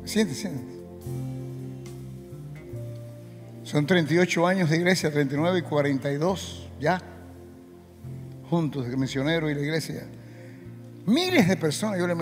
Siéntese, siéntese. Son 38 años de iglesia, 39 y 42 ya, juntos, de misionero y la iglesia. Miles de personas, yo le